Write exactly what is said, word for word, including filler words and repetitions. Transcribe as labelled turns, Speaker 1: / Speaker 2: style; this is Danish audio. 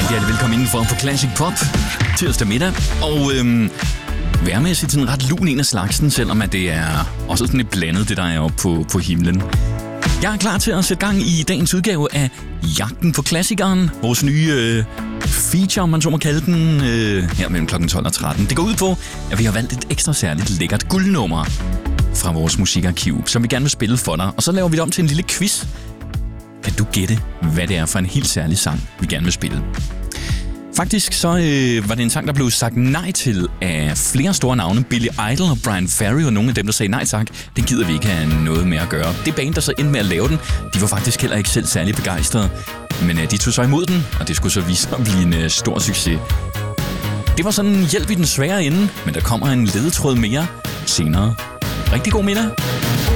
Speaker 1: Rigtig hjertelig velkommen indenfor på Classic Pop tirsdag middag. Og øhm, vejrmæssigt sådan ret lun en af slagsen, selvom at det er også sådan lidt blandet, det der er oppe på, på himlen. Jeg er klar til at sætte gang i dagens udgave af Jagten på Klassikeren. Vores nye øh, feature, om man så må kalde den, øh, her mellem klokken tolv og tretten. Det går ud på, at vi har valgt et ekstra særligt lækkert guldnummer fra vores musikarkiv, som vi gerne vil spille for dig. Og så laver vi det om til en lille quiz. Kan du gætte, hvad det er for en helt særlig sang, vi gerne vil spille? Faktisk så øh, var det en sang, der blev sagt nej til af flere store navne. Billy Idol og Brian Ferry og nogle af dem, der sagde nej tak. Det gider vi ikke have noget med at gøre. Det band, der så endte med at lave den, de var faktisk heller ikke selv særlig begejstrede. Men øh, de tog så imod den, og det skulle så vise at blive en øh, stor succes. Det var sådan en hjælp i den svære ende, men der kommer en ledetråd mere senere. Rigtig god middag.